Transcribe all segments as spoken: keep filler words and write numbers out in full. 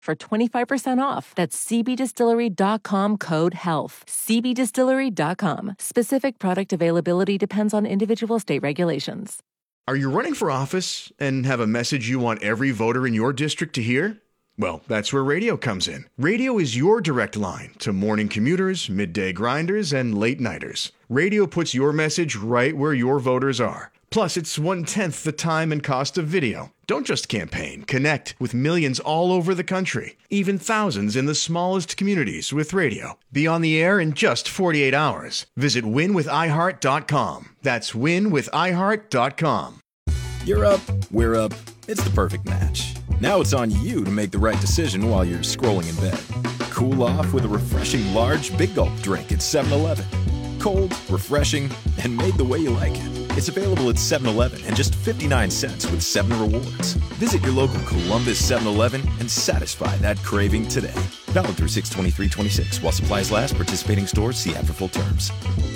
for twenty-five percent off. That's c b distillery dot com, code HEALTH. c b distillery dot com. Specific product availability depends on individual state regulations. Are you running for office and have a message you want every voter in your district to hear? Well, that's where radio comes in. Radio is your direct line to morning commuters, midday grinders, and late nighters. Radio puts your message right where your voters are. Plus, it's one-tenth the time and cost of video. Don't just campaign. Connect with millions all over the country, even thousands in the smallest communities with radio. Be on the air in just forty-eight hours. Visit win with i heart dot com. That's win with i heart dot com. You're up, we're up. It's the perfect match. Now it's on you to make the right decision while you're scrolling in bed. Cool off with a refreshing large Big Gulp drink at seven eleven. Cold, refreshing, and made the way you like it. It's available at seven eleven and just fifty-nine cents with seven rewards. Visit your local Columbus seven eleven and satisfy that craving today. Valid through six twenty-three twenty-six. While supplies last, participating stores see ad for full terms.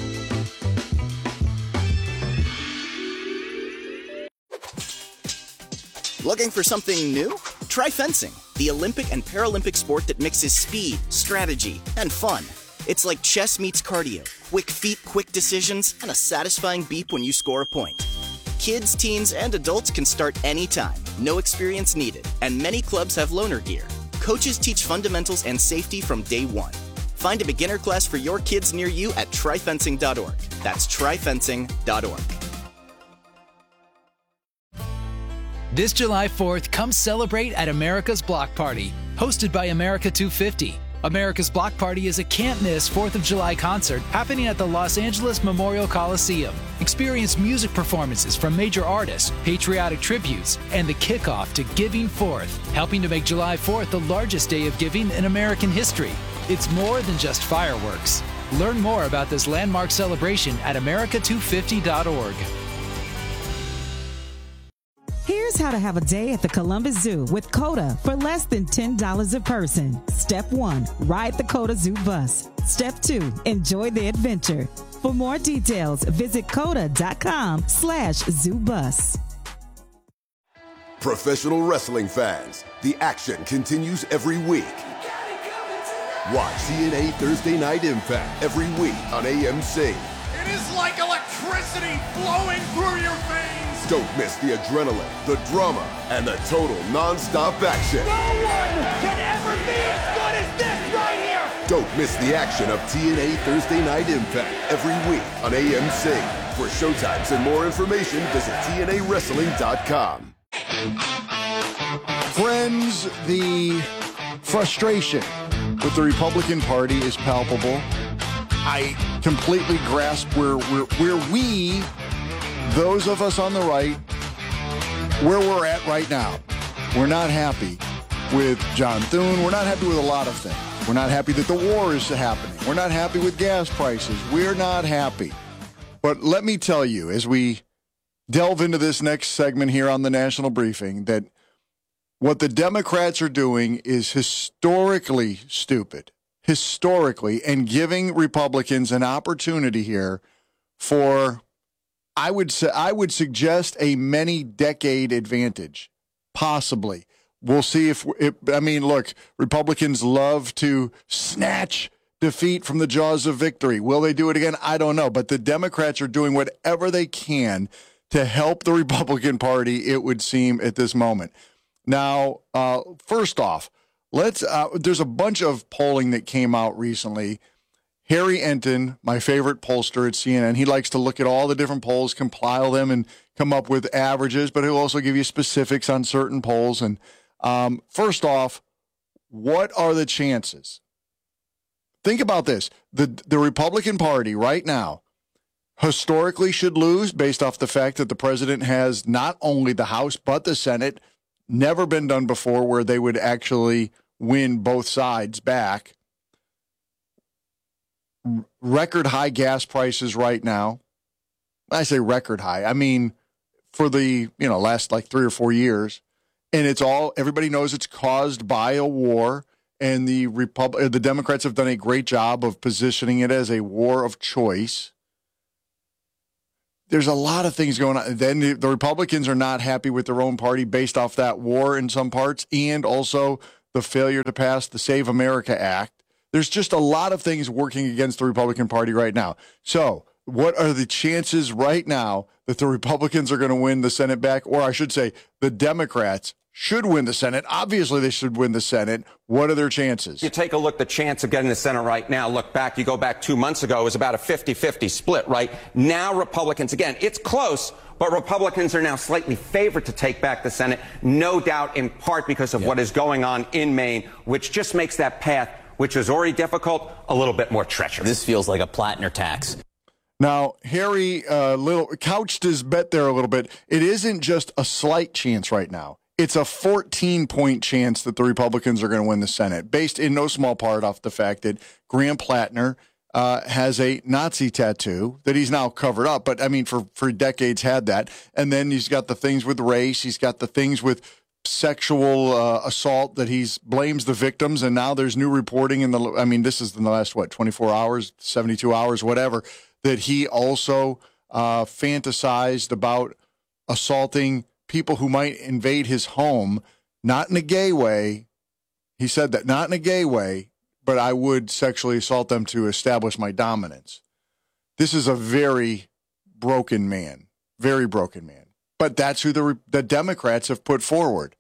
Looking for something new? Try fencing, the Olympic and Paralympic sport that mixes speed, strategy, and fun. It's like chess meets cardio, quick feet, quick decisions, and a satisfying beep when you score a point. Kids, teens, and adults can start anytime, no experience needed, and many clubs have loaner gear. Coaches teach fundamentals and safety from day one. Find a beginner class for your kids near you at try fencing dot org. That's try fencing dot org. This July fourth, come celebrate at America's Block Party, hosted by America two fifty. America's Block Party is a can't-miss fourth of July concert happening at the Los Angeles Memorial Coliseum. Experience music performances from major artists, patriotic tributes, and the kickoff to Giving Fourth, helping to make July fourth the largest day of giving in American history. It's more than just fireworks. Learn more about this landmark celebration at america two fifty dot org. Here's how to have a day at the Columbus Zoo with COTA for less than ten dollars a person. Step one, ride the COTA Zoo bus. Step two, enjoy the adventure. For more details, visit COTA.com slash zoo bus. Professional wrestling fans, the action continues every week. Watch T N A Thursday Night Impact every week on A M C. It is like electricity flowing through your veins. Don't miss the adrenaline, the drama, and the total non-stop action. No one can ever be as good as this right here. Don't miss the action of T N A Thursday Night Impact every week on A M C. For showtimes and more information, visit T N A wrestling dot com. Friends, the frustration with the Republican Party is palpable. I completely grasp where, where, where we, those of us on the right, where we're at right now. We're not happy with John Thune. We're not happy with a lot of things. We're not happy that the war is happening. We're not happy with gas prices. We're not happy. But let me tell you, as we delve into this next segment here on the National Briefing, that what the Democrats are doing is historically stupid, historically, and giving Republicans an opportunity here for, I would say, I would suggest a many-decade advantage, possibly. We'll see if, if, I mean, look, Republicans love to snatch defeat from the jaws of victory. Will they do it again? I don't know. But the Democrats are doing whatever they can to help the Republican Party, it would seem, at this moment. Now, uh, first off, let's. Uh, there's a bunch of polling that came out recently. Harry Enton, my favorite pollster at C N N, he likes to look at all the different polls, compile them, and come up with averages, but he'll also give you specifics on certain polls. And um, first off, what are the chances? Think about this. The, the Republican Party right now historically should lose based off the fact that the president has not only the House but the Senate. Never been done before where they would actually win both sides back. Record high gas prices right now. I say record high. I mean, for the, you know, last like three or four years. And it's all, everybody knows it's caused by a war. And the Repub- the Democrats have done a great job of positioning it as a war of choice. There's a lot of things going on. Then the Republicans are not happy with their own party based off that war in some parts, and also the failure to pass the Save America Act. There's just a lot of things working against the Republican Party right now. So what are the chances right now that the Republicans are going to win the Senate back? Or I should say the Democrats should win the Senate. Obviously, they should win the Senate. What are their chances? You take a look at the chance of getting the Senate right now. Look back. You go back two months ago. It was about a fifty-fifty split, right? Now Republicans, again, it's close, but Republicans are now slightly favored to take back the Senate, no doubt in part because of yep. what is going on in Maine, which just makes that path, which is already difficult, a little bit more treacherous. This feels like a Plattner tax. Now, Harry uh, little couched his bet there a little bit. It isn't just a slight chance right now. It's a fourteen-point chance that the Republicans are going to win the Senate, based in no small part off the fact that Graham Plattner uh, has a Nazi tattoo that he's now covered up. But, I mean, for, for decades had that. And then he's got the things with race. He's got the things with sexual uh, assault that he blames the victims. And now there's new reporting in the, I mean, this is in the last, what, twenty-four hours, seventy-two hours, whatever, that he also uh, fantasized about assaulting people who might invade his home, not in a gay way. He said that, not in a gay way, but I would sexually assault them to establish my dominance. This is a very broken man, very broken man. But that's who the the Democrats have put forward.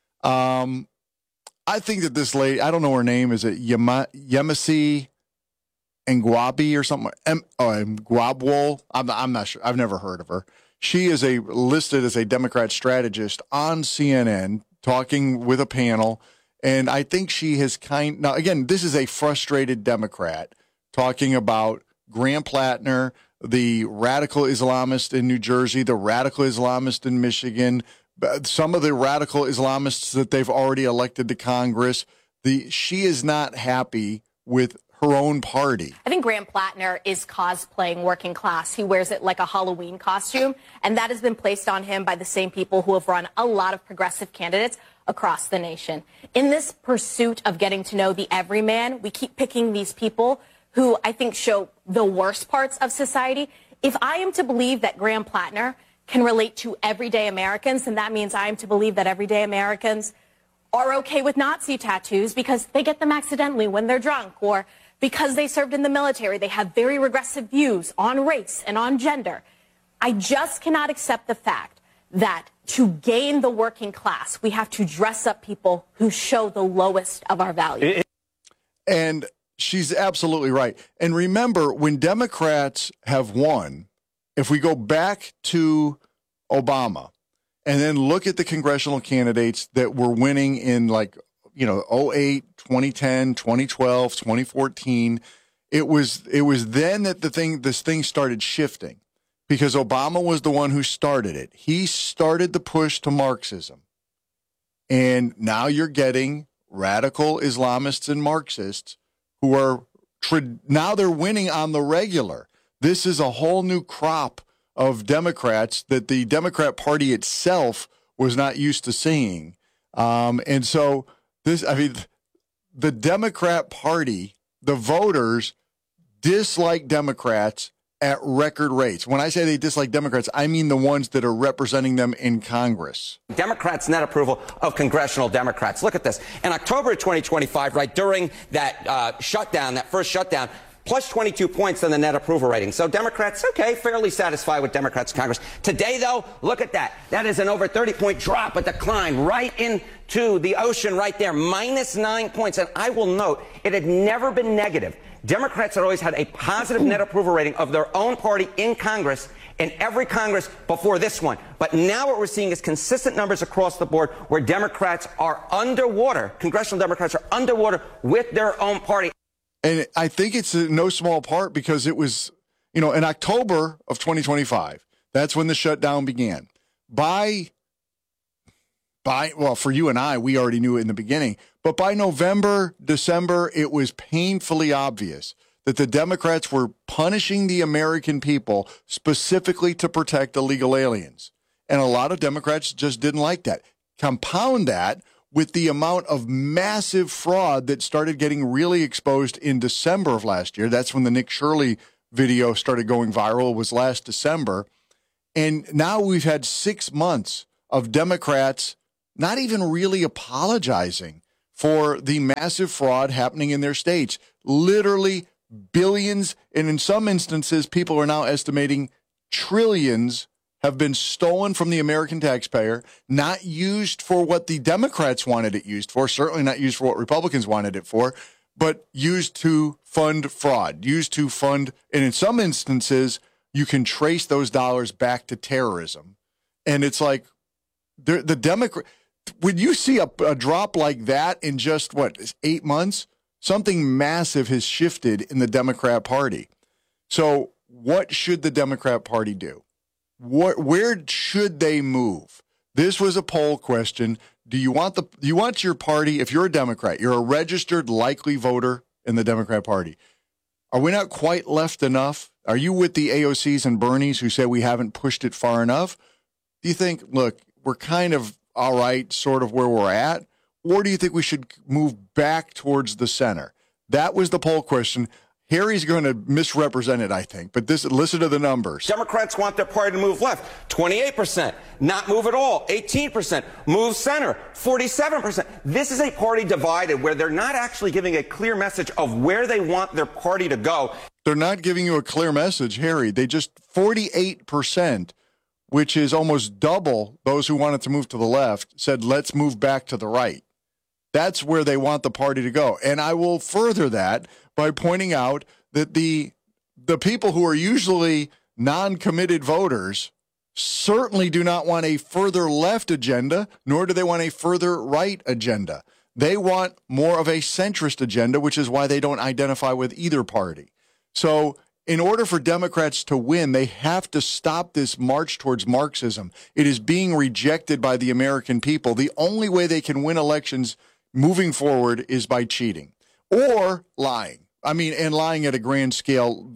Um, I think that this lady, I don't know her name, is it Yema, Yemisi Ngwabi or something? M, oh, Ngwabwol? I'm, I'm not sure. I've never heard of her. She is a listed as a Democrat strategist on C N N talking with a panel. And I think she has kind now, again, this is a frustrated Democrat talking about Graham Plattner, the radical Islamist in New Jersey, the radical Islamist in Michigan, some of the radical Islamists that they've already elected to Congress. The she is not happy with her own party. I think Graham Plattner is cosplaying working class. He wears it like a Halloween costume, and that has been placed on him by the same people who have run a lot of progressive candidates across the nation. In this pursuit of getting to know the everyman, we keep picking these people who I think show the worst parts of society. If I am to believe that Graham Plattner can relate to everyday Americans, then that means I am to believe that everyday Americans are okay with Nazi tattoos because they get them accidentally when they're drunk, or because they served in the military. They have very regressive views on race and on gender. I just cannot accept the fact that to gain the working class, we have to dress up people who show the lowest of our values. And she's absolutely right. And remember, when Democrats have won, if we go back to Obama and then look at the congressional candidates that were winning in, like, you know, oh eight, twenty ten, twenty twelve, twenty fourteen, it was it was then that the thing this thing started shifting, because Obama was the one who started it. He started the push to Marxism. And now you're getting radical Islamists and Marxists who are now they're winning on the regular. This is a whole new crop of Democrats that the Democrat Party itself was not used to seeing. Um, and so this, I mean, the Democrat Party, the voters dislike Democrats at record rates. When I say they dislike Democrats, I mean the ones that are representing them in Congress. Democrats' net approval of congressional Democrats. Look at this. In October of twenty twenty-five, right during that uh, shutdown, that first shutdown, plus twenty-two points on the net approval rating. So Democrats, okay, fairly satisfied with Democrats in Congress. Today, though, look at that. That is an over thirty-point drop, a decline right into the ocean right there, minus nine points. And I will note, it had never been negative. Democrats had always had a positive net approval rating of their own party in Congress, in every Congress before this one. But now what we're seeing is consistent numbers across the board where Democrats are underwater, congressional Democrats are underwater with their own party. And I think it's in no small part because it was, you know, in October of twenty twenty-five, that's when the shutdown began. By, by, well, for you and I, we already knew it in the beginning. But by November, December, it was painfully obvious that the Democrats were punishing the American people specifically to protect illegal aliens. And a lot of Democrats just didn't like that. Compound that with the amount of massive fraud that started getting really exposed in December of last year. That's when the Nick Shirley video started going viral, was last December. And now we've had six months of Democrats not even really apologizing for the massive fraud happening in their states. Literally billions, and in some instances, people are now estimating trillions have been stolen from the American taxpayer, not used for what the Democrats wanted it used for, certainly not used for what Republicans wanted it for, but used to fund fraud, used to fund, and in some instances, you can trace those dollars back to terrorism. And it's like, the, the Democrat, when you see a, a drop like that in just, what, eight months, something massive has shifted in the Democrat Party. So what should the Democrat Party do? What, where should they move? This was a poll question. Do you want the do you want your party, if you're a Democrat, you're a registered likely voter in the Democrat Party, are we not quite left enough? Are you with the A O Cs and Bernies who say we haven't pushed it far enough? Do you think, look, we're kind of all right, sort of where we're at? Or do you think we should move back towards the center? That was the poll question. Harry's going to misrepresent it, I think, but this, listen to the numbers. Democrats want their party to move left, twenty-eight percent. Not move at all, eighteen percent. Move center, forty-seven percent. This is a party divided where they're not actually giving a clear message of where they want their party to go. They're not giving you a clear message, Harry. They just, forty-eight percent, which is almost double those who wanted to move to the left, said, let's move back to the right. That's where they want the party to go. And I will further that by pointing out that the the people who are usually non-committed voters certainly do not want a further left agenda, nor do they want a further right agenda. They want more of a centrist agenda, which is why they don't identify with either party. So in order for Democrats to win, they have to stop this march towards Marxism. It is being rejected by the American people. The only way they can win elections moving forward is by cheating or lying. I mean, and lying at a grand scale,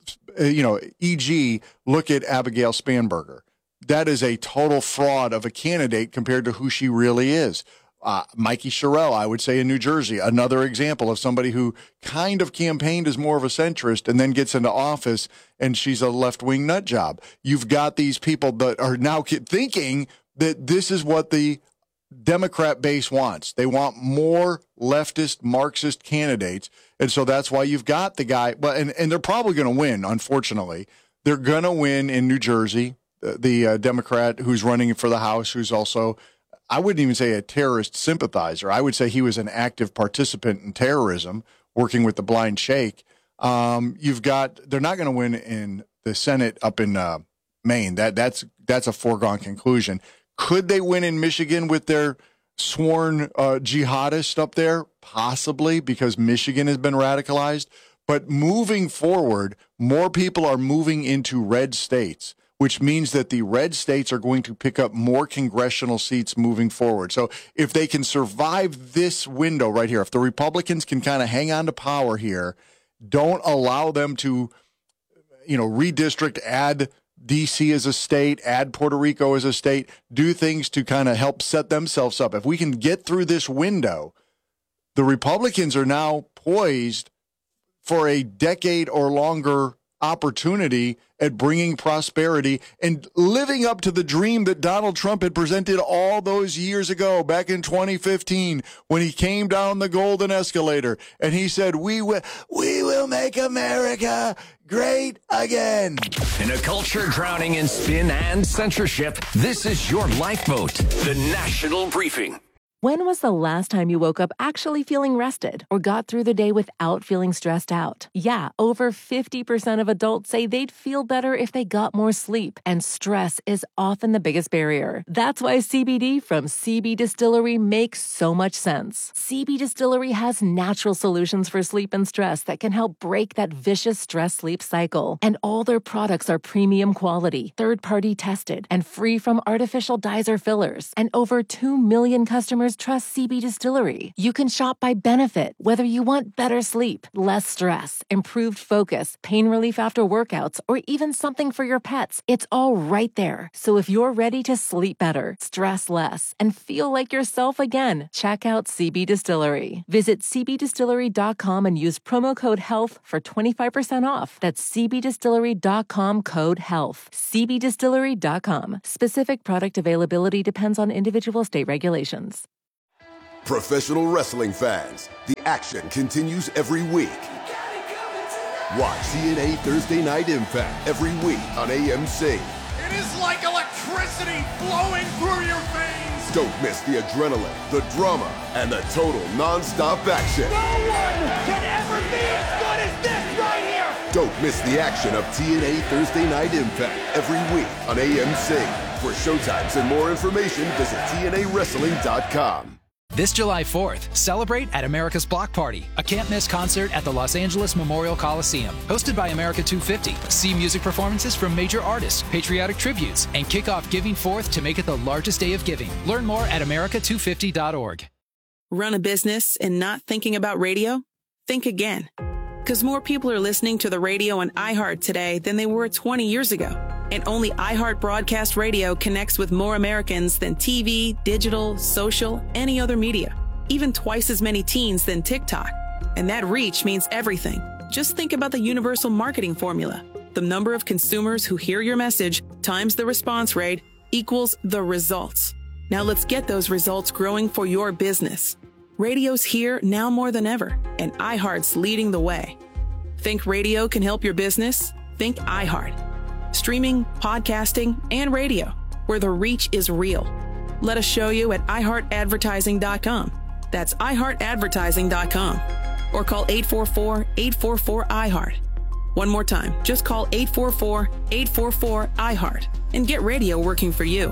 you know, for example, look at Abigail Spanberger. That is a total fraud of a candidate compared to who she really is. Uh, Mikey Sherrill, I would say in New Jersey, another example of somebody who kind of campaigned as more of a centrist and then gets into office and she's a left-wing nut job. You've got these people that are now thinking that this is what the Democrat base wants. They want more leftist Marxist candidates. And so that's why you've got the guy, well, and, and they're probably going to win, unfortunately. They're going to win in New Jersey, the, the uh, Democrat who's running for the House, who's also, I wouldn't even say a terrorist sympathizer. I would say he was an active participant in terrorism, working with the Blind Sheikh. Um, you've got, they're not going to win in the Senate up in uh, Maine. That that's that's a foregone conclusion. Could they win in Michigan with their sworn uh, jihadists up there? Possibly, because Michigan has been radicalized. But moving forward, more people are moving into red states, which means that the red states are going to pick up more congressional seats moving forward. So if they can survive this window right here, if the Republicans can kind of hang on to power here, don't allow them to, you know, redistrict, add D C as a state, add Puerto Rico as a state, do things to kind of help set themselves up. If we can get through this window, the Republicans are now poised for a decade or longer opportunity at bringing prosperity and living up to the dream that Donald Trump had presented all those years ago, back in twenty fifteen, when he came down the golden escalator and he said, we will, we will make America great again. In a culture drowning in spin and censorship, this is your lifeboat, the National Briefing. When was the last time you woke up actually feeling rested or got through the day without feeling stressed out? Yeah, over fifty percent of adults say they'd feel better if they got more sleep, and stress is often the biggest barrier. That's why C B D from C B Distillery makes so much sense. C B Distillery has natural solutions for sleep and stress that can help break that vicious stress-sleep cycle. And all their products are premium quality, third-party tested, and free from artificial dyes or fillers. And over two million customers trust C B Distillery. You can shop by benefit, whether you want better sleep, less stress, improved focus, pain relief after workouts, or even something for your pets. It's all right there. So if you're ready to sleep better, stress less, and feel like yourself again, check out C B Distillery. Visit c b distillery dot com and use promo code HEALTH for twenty-five percent off. That's c b distillery dot com, code HEALTH. c b distillery dot com. Specific product availability depends on individual state regulations. Professional wrestling fans, the action continues every week. Watch T N A Thursday Night Impact every week on A M C. It is like electricity flowing through your veins. Don't miss the adrenaline, the drama, and the total non-stop action. No one can ever be as good as this right here. Don't miss the action of T N A Thursday Night Impact every week on A M C. For showtimes and more information, visit T N A wrestling dot com. This July fourth, celebrate at America's Block Party, a can't-miss concert at the Los Angeles Memorial Coliseum. Hosted by America two fifty. See music performances from major artists, patriotic tributes, and kick off Giving Fourth to make it the largest day of giving. Learn more at America two fifty dot org. Run a business and not thinking about radio? Think again. Because more people are listening to the radio on iHeart today than they were twenty years ago. And only iHeart Broadcast Radio connects with more Americans than T V, digital, social, any other media. Even twice as many teens than TikTok. And that reach means everything. Just think about the universal marketing formula. The number of consumers who hear your message times the response rate equals the results. Now let's get those results growing for your business. Radio's here now more than ever, and iHeart's leading the way. Think radio can help your business? Think iHeart. Streaming, podcasting, and radio, where the reach is real. Let us show you at i heart advertising dot com. That's i heart advertising dot com. Or call eight four four, eight four four, I heart. One more time, just call eight four four, eight four four, I heart and get radio working for you.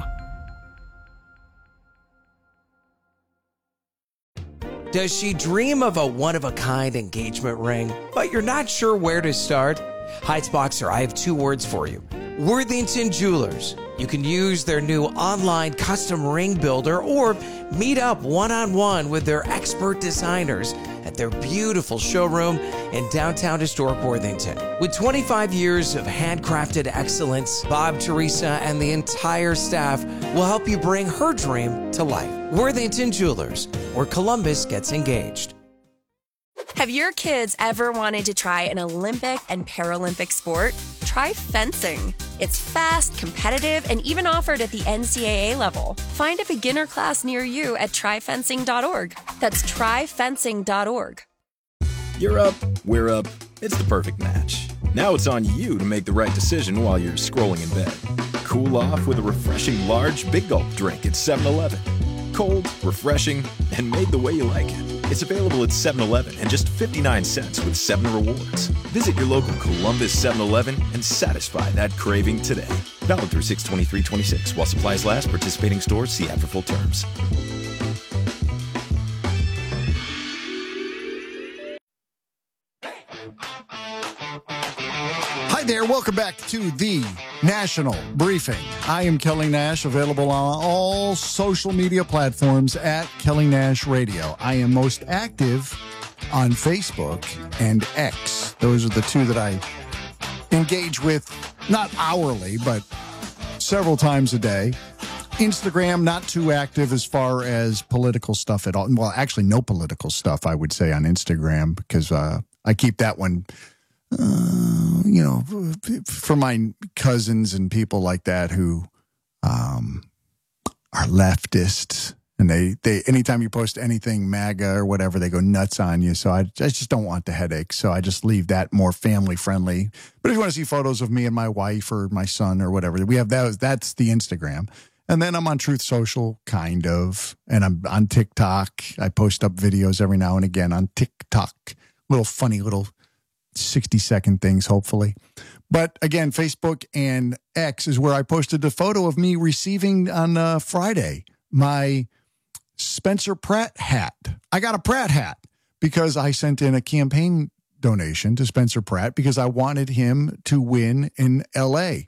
Does she dream of a one-of-a-kind engagement ring, but you're not sure where to start? Heights Boxer, I have two words for you. Worthington Jewelers. You can use their new online custom ring builder or meet up one-on-one with their expert designers at their beautiful showroom in downtown historic Worthington. With twenty-five years of handcrafted excellence, Bob, Teresa, and the entire staff will help you bring her dream to life. Worthington Jewelers, where Columbus gets engaged. Have your kids ever wanted to try an Olympic and Paralympic sport? Try fencing. It's fast, competitive, and even offered at the N C double A level. Find a beginner class near you at try fencing dot org. That's try fencing dot org. You're up, we're up, it's the perfect match. Now it's on you to make the right decision while you're scrolling in bed. Cool off with a refreshing large Big Gulp drink at seven eleven. Cold, refreshing, and made the way you like it. It's available at seven eleven and just fifty-nine cents with seven rewards. Visit your local Columbus seven eleven and satisfy that craving today. Valid through six twenty-three twenty-six. While supplies last, participating stores see ad for full terms. Hi there, welcome back to the National Briefing. I am Kelly Nash, available on all social media platforms at Kelly Nash Radio. I am most active on Facebook and X. Those are the two that I engage with, not hourly, but several times a day. Instagram, not too active as far as political stuff at all. Well, actually, no political stuff, I would say, on Instagram, because uh, I keep that one... Uh, you know, for my cousins and people like that who um, are leftists, and they, they anytime you post anything MAGA or whatever, they go nuts on you. So I, I just don't want the headache. So I just leave that more family friendly. But if you want to see photos of me and my wife or my son or whatever, we have that. That's the Instagram. And then I'm on Truth Social, kind of, and I'm on TikTok. I post up videos every now and again on TikTok, little funny little sixty second things, hopefully. But again, Facebook and X is where I posted a photo of me receiving on uh, Friday my Spencer Pratt hat. I got a Pratt hat because I sent in a campaign donation to Spencer Pratt because I wanted him to win in L A.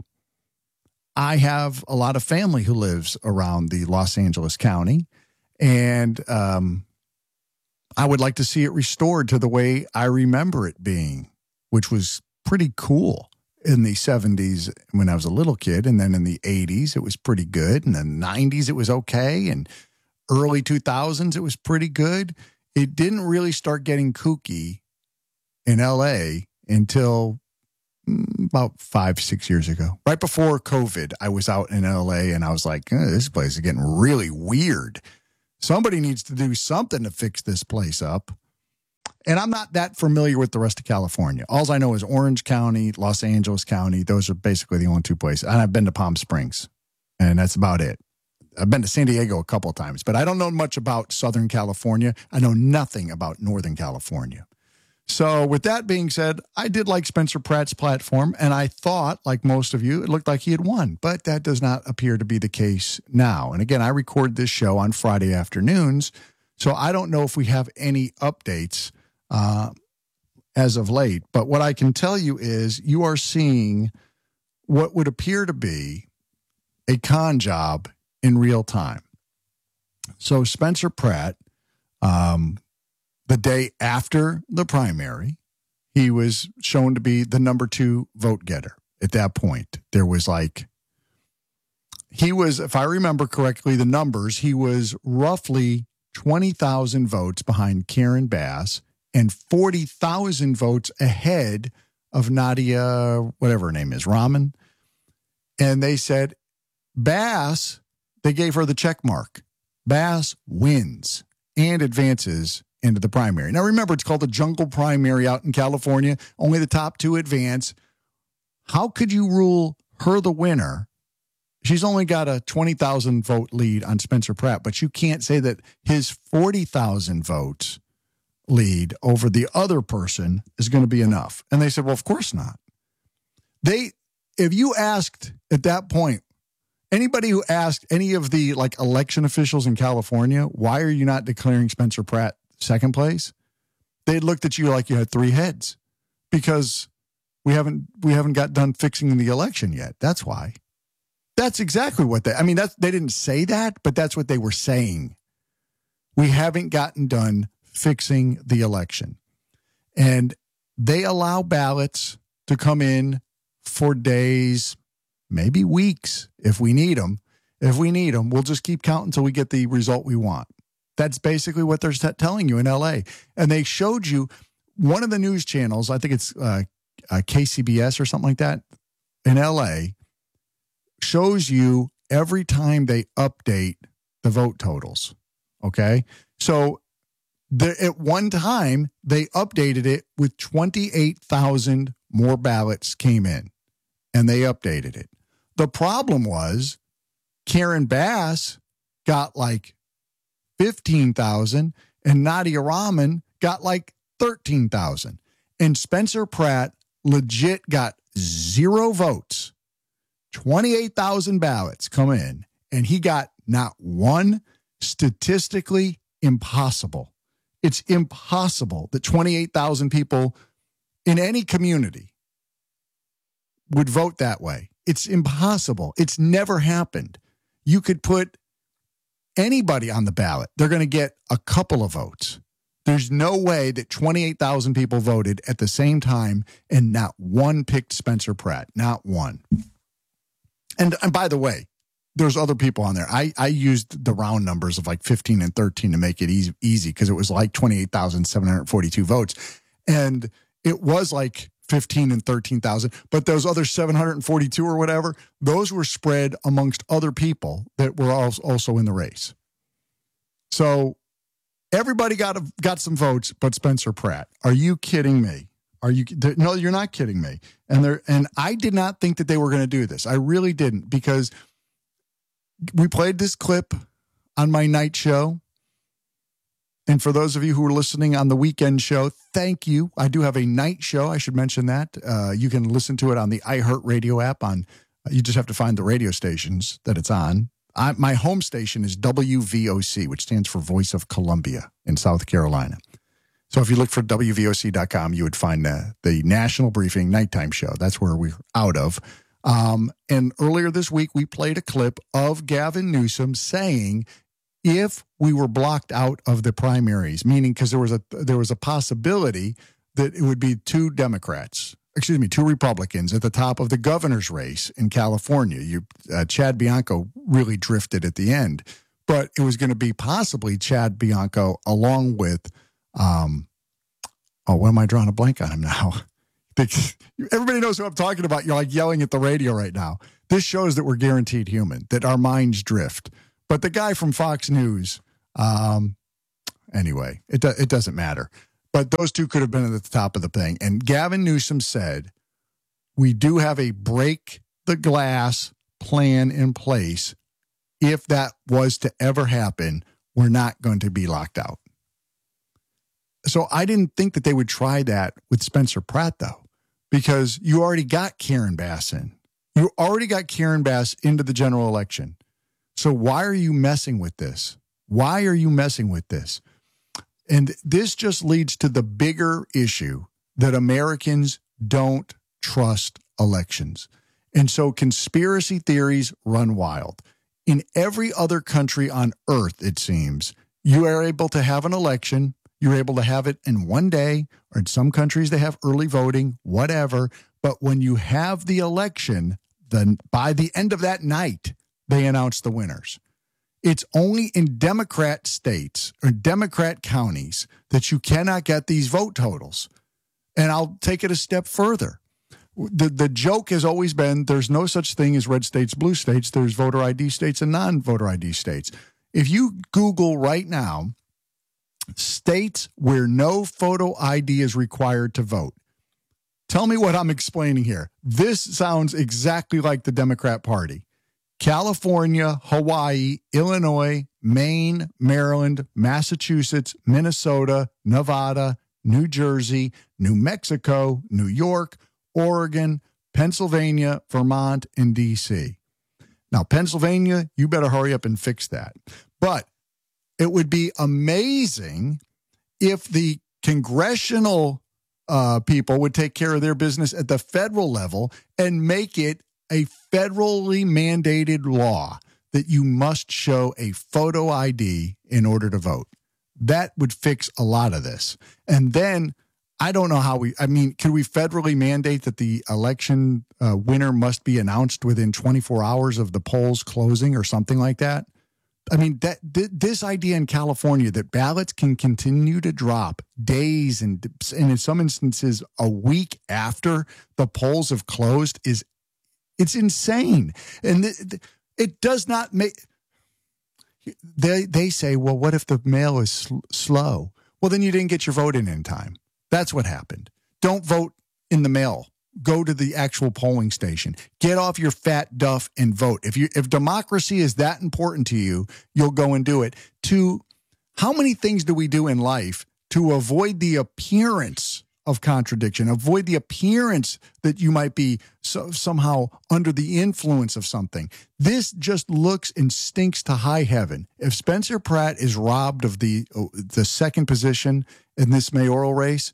I have a lot of family who lives around the Los Angeles County, and um, I would like to see it restored to the way I remember it being, which was pretty cool in the seventies when I was a little kid. And then in the eighties, it was pretty good. In the nineties, it was okay. And early two thousands, it was pretty good. It didn't really start getting kooky in L A until about five, six years ago. Right before COVID, I was out in L A and I was like, eh, this place is getting really weird. Somebody needs to do something to fix this place up. And I'm not that familiar with the rest of California. All I know is Orange County, Los Angeles County. Those are basically the only two places. And I've been to Palm Springs, and that's about it. I've been to San Diego a couple of times, but I don't know much about Southern California. I know nothing about Northern California. So with that being said, I did like Spencer Pratt's platform, and I thought, like most of you, it looked like he had won. But that does not appear to be the case now. And again, I record this show on Friday afternoons, so I don't know if we have any updates uh, as of late. But what I can tell you is you are seeing what would appear to be a con job in real time. So Spencer Pratt, um, the day after the primary, he was shown to be the number two vote getter. At that point, there was like, he was, if I remember correctly, the numbers, he was roughly twenty thousand votes behind Karen Bass and forty thousand votes ahead of Nadia, whatever her name is, Rahman. And they said, Bass, they gave her the check mark. Bass wins and advances into the primary. Now, remember, it's called the jungle primary out in California. Only the top two advance. How could you rule her the winner? She's only got a twenty thousand vote lead on Spencer Pratt, but you can't say that his forty thousand votes lead over the other person is going to be enough. And they said, well, of course not. They, if you asked at that point, anybody who asked any of the like election officials in California, why are you not declaring Spencer Pratt second place? They looked at you like you had three heads because we haven't we haven't got done fixing the election yet. That's why. That's exactly what they, I mean, that's, they didn't say that, but that's what they were saying. We haven't gotten done fixing the election. And they allow ballots to come in for days, maybe weeks, if we need them. If we need them, we'll just keep counting until we get the result we want. That's basically what they're telling you in L A. And they showed you one of the news channels, I think it's uh, uh, K C B S or something like that, in L A, shows you every time they update the vote totals. Okay? So the, at one time, they updated it with twenty-eight thousand more ballots came in, and they updated it. The problem was Karen Bass got like fifteen thousand and Nadia Rahman got like thirteen thousand. And Spencer Pratt legit got zero votes. twenty-eight thousand ballots come in, and he got not one. Statistically impossible. It's impossible that twenty-eight thousand people in any community would vote that way. It's impossible. It's never happened. You could put anybody on the ballot. They're going to get a couple of votes. There's no way that twenty-eight thousand people voted at the same time and not one picked Spencer Pratt. Not one. And, and by the way, there's other people on there. I, I used the round numbers of like fifteen and thirteen to make it easy easy because it was like twenty-eight thousand seven hundred forty-two votes. And it was like fifteen and thirteen thousand. But those other seven hundred forty-two or whatever, those were spread amongst other people that were also in the race. So everybody got a, got some votes but Spencer Pratt. Are you kidding me? Are you? No, you're not kidding me. And there, and I did not think that they were going to do this. I really didn't, because we played this clip on my night show. And for those of you who are listening on the weekend show, thank you. I do have a night show. I should mention that. Uh, you can listen to it on the iHeartRadio app. On you just have to find the radio stations that it's on. I, my home station is W V O C, which stands for Voice of Columbia in South Carolina. So if you look for W V O C dot com, you would find the, the National Briefing Nighttime Show. That's where we're out of. Um, and earlier this week, we played a clip of Gavin Newsom saying if we were blocked out of the primaries, meaning because there was a there was a possibility that it would be two Democrats, excuse me, two Republicans at the top of the governor's race in California. You, uh, Chad Bianco really drifted at the end, but it was going to be possibly Chad Bianco along with Um, oh, what am I drawing a blank on him now? Everybody knows who I'm talking about. You're like yelling at the radio right now. This shows that we're guaranteed human, that our minds drift. But the guy from Fox News, Um, anyway, it do, it doesn't matter. But those two could have been at the top of the thing. And Gavin Newsom said, we do have a break the glass plan in place. If that was to ever happen, we're not going to be locked out. So I didn't think that they would try that with Spencer Pratt, though, because you already got Karen Bass in. You already got Karen Bass into the general election. So why are you messing with this? Why are you messing with this? And this just leads to the bigger issue that Americans don't trust elections. And so conspiracy theories run wild. In every other country on earth, it seems, you are able to have an election. You're able to have it in one day, or in some countries they have early voting, whatever. But when you have the election, then by the end of that night, they announce the winners. It's only in Democrat states or Democrat counties that you cannot get these vote totals. And I'll take it a step further. The, the joke has always been there's no such thing as red states, blue states. There's voter I D states and non-voter I D states. If you Google right now, states where no photo I D is required to vote, tell me what I'm explaining here. This sounds exactly like the Democrat Party. California, Hawaii, Illinois, Maine, Maryland, Massachusetts, Minnesota, Nevada, New Jersey, New Mexico, New York, Oregon, Pennsylvania, Vermont, and D C. Now, Pennsylvania, you better hurry up and fix that. But it would be amazing if the congressional uh, people would take care of their business at the federal level and make it a federally mandated law that you must show a photo I D in order to vote. That would fix a lot of this. And then I don't know how we, I mean, could we federally mandate that the election uh, winner must be announced within twenty-four hours of the polls closing or something like that? I mean, that th- this idea in California that ballots can continue to drop days and, and in some instances a week after the polls have closed is it's insane. And th- th- it does not make, they, they say, well, what if the mail is sl- slow? Well, then you didn't get your vote in in time. That's what happened. Don't vote in the mail. Go to the actual polling station. Get off your fat duff and vote. If you if democracy is that important to you, you'll go and do it. To how many things do we do in life to avoid the appearance of contradiction, avoid the appearance that you might be so, somehow under the influence of something? This just looks and stinks to high heaven. If Spencer Pratt is robbed of the the second position in this mayoral race,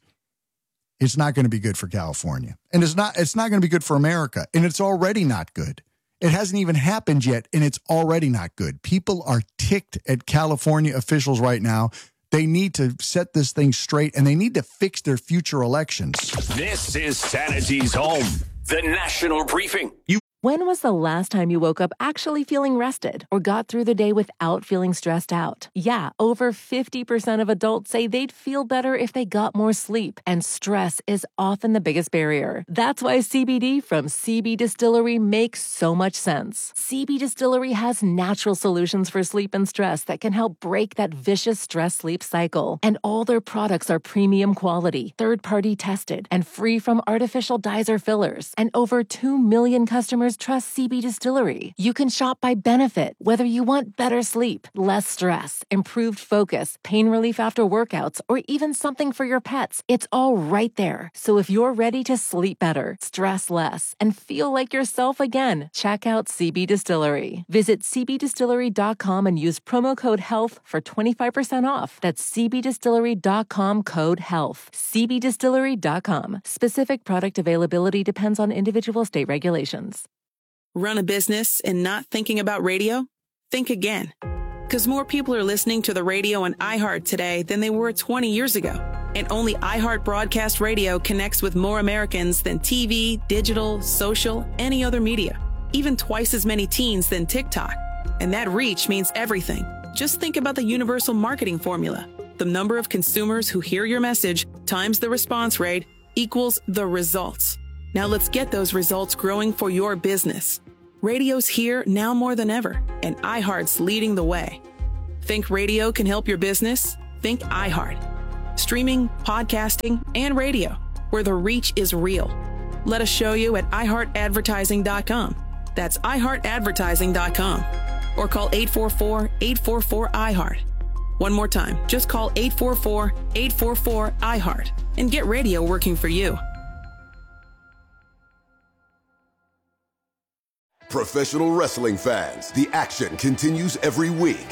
it's not going to be good for California. And it's not it's not going to be good for America. And it's already not good. It hasn't even happened yet, and it's already not good. People are ticked at California officials right now. They need to set this thing straight, and they need to fix their future elections. This is Sanity's home, the National Briefing. You When was the last time you woke up actually feeling rested or got through the day without feeling stressed out? Yeah, over fifty percent of adults say they'd feel better if they got more sleep, and stress is often the biggest barrier. That's why C B D from C B Distillery makes so much sense. C B Distillery has natural solutions for sleep and stress that can help break that vicious stress-sleep cycle. And all their products are premium quality, third-party tested, and free from artificial dyes or fillers. And over two million customers trust C B Distillery. You can shop by benefit, whether you want better sleep, less stress, improved focus, pain relief after workouts, or even something for your pets. It's all right there. So if you're ready to sleep better, stress less, and feel like yourself again, check out C B Distillery. Visit c b distillery dot com and use promo code HEALTH for twenty-five percent off. That's c b distillery dot com code HEALTH. c b distillery dot com. Specific product availability depends on individual state regulations. Run a business and not thinking about radio? Think again. Because more people are listening to the radio on iHeart today than they were twenty years ago. And only iHeart Broadcast Radio connects with more Americans than T V, digital, social, any other media. Even twice as many teens than TikTok. And that reach means everything. Just think about the universal marketing formula. The number of consumers who hear your message times the response rate equals the results. Now let's get those results growing for your business. Radio's here now more than ever, and iHeart's leading the way. Think radio can help your business? Think iHeart. Streaming, podcasting, and radio, where the reach is real. Let us show you at i heart advertising dot com. That's i heart advertising dot com. Or call eight four four, eight four four, I heart. One more time, just call eight four four, eight four four, I heart and get radio working for you. Professional wrestling fans, the action continues every week.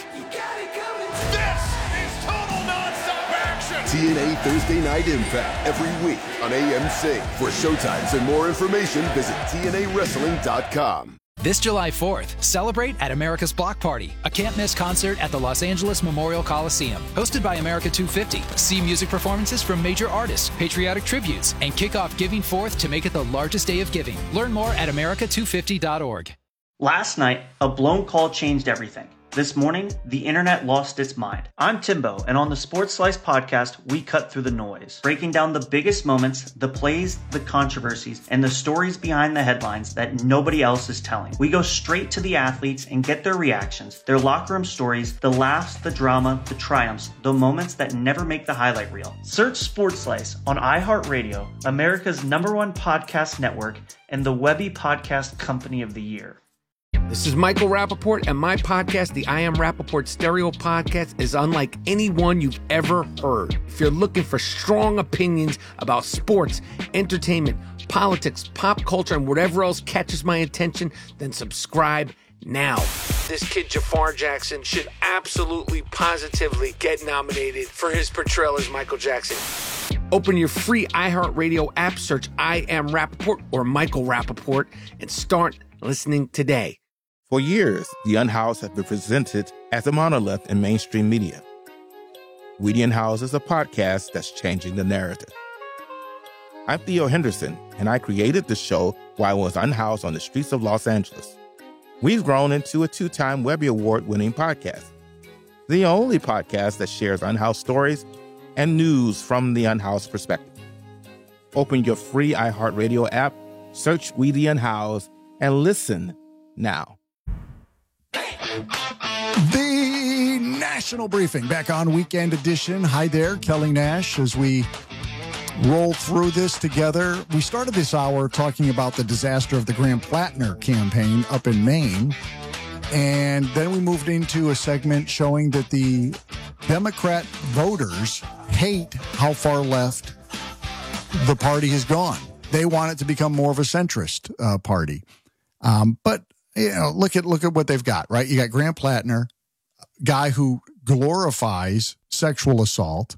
This is total nonstop action. T N A Thursday Night Impact every week on A M C. For showtimes and more information, visit T N A wrestling dot com. This July fourth, celebrate at America's Block Party, a can't-miss concert at the Los Angeles Memorial Coliseum. Hosted by America two fifty. See music performances from major artists, patriotic tributes, and kick off Giving Forth to make it the largest day of giving. Learn more at america two fifty dot org. Last night, a blown call changed everything. This morning, the internet lost its mind. I'm Timbo, and on the Sports Slice podcast, we cut through the noise, breaking down the biggest moments, the plays, the controversies, and the stories behind the headlines that nobody else is telling. We go straight to the athletes and get their reactions, their locker room stories, the laughs, the drama, the triumphs, the moments that never make the highlight reel. Search Sports Slice on iHeartRadio, America's number one podcast network, and the Webby Podcast Company of the Year. This is Michael Rappaport, and my podcast, the I Am Rappaport Stereo Podcast, is unlike any one you've ever heard. If you're looking for strong opinions about sports, entertainment, politics, pop culture, and whatever else catches my attention, then subscribe now. This kid, Jafar Jackson, should absolutely, positively get nominated for his portrayal as Michael Jackson. Open your free iHeartRadio app, search I Am Rappaport or Michael Rappaport, and start listening today. For years, The Unhoused has been presented as a monolith in mainstream media. We The Unhoused is a podcast that's changing the narrative. I'm Theo Henderson, and I created the show while I was unhoused on the streets of Los Angeles. We've grown into a two-time Webby Award-winning podcast, the only podcast that shares unhoused stories and news from the unhoused perspective. Open your free iHeartRadio app, search We The Unhoused, and listen now. The National Briefing back on Weekend Edition. Hi there, Kelly Nash. As we roll through this together, we started this hour talking about the disaster of the Graham Plattner campaign up in Maine. And then we moved into a segment showing that the Democrat voters hate how far left the party has gone. They want it to become more of a centrist uh, party. Um, but you know, look at look at what they've got, right? You got Graham Plattner, guy who glorifies sexual assault,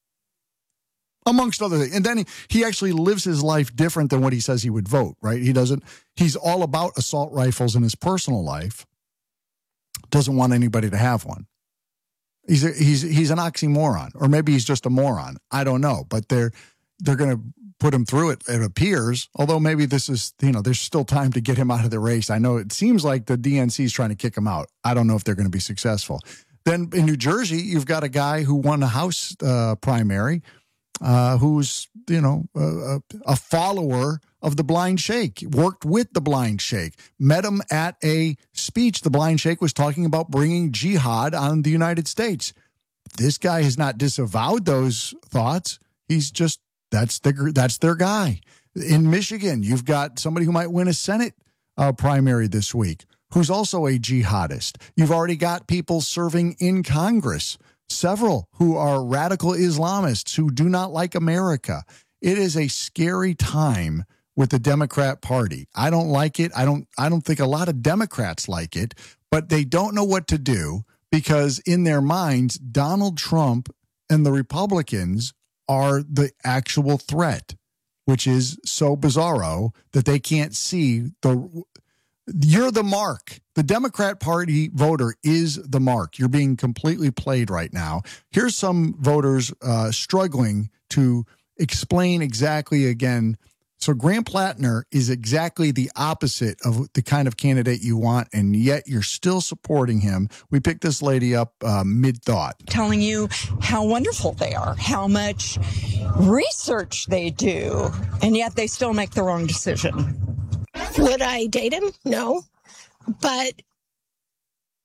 amongst other things. And then he, he actually lives his life different than what he says he would vote, right? He doesn't, he's all about assault rifles in his personal life, doesn't want anybody to have one. He's a, he's he's an oxymoron, or maybe he's just a moron. I don't know, but they're they're going to put him through it, it appears, although maybe this is, you know, there's still time to get him out of the race. I know it seems like the D N C is trying to kick him out. I don't know if they're going to be successful. Then in New Jersey, you've got a guy who won a House uh, primary, uh, who's, you know, a, a follower of the Blind Sheikh, worked with the Blind Sheikh, met him at a speech. The Blind Sheikh was talking about bringing jihad on the United States. This guy has not disavowed those thoughts. He's just, That's the that's their guy. In Michigan, you've got somebody who might win a Senate uh, primary this week, who's also a jihadist. You've already got people serving in Congress, several who are radical Islamists who do not like America. It is a scary time with the Democrat Party. I don't like it. I don't. I don't think a lot of Democrats like it, but they don't know what to do because in their minds, Donald Trump and the Republicans are the actual threat, which is so bizarro that they can't see the, you're the mark. The Democrat Party voter is the mark. You're being completely played right now. Here's some voters uh, struggling to explain exactly again. So Graham Plattner is exactly the opposite of the kind of candidate you want, and yet you're still supporting him. We picked this lady up uh, mid-thought. Telling you how wonderful they are, how much research they do, and yet they still make the wrong decision. Would I date him? No. But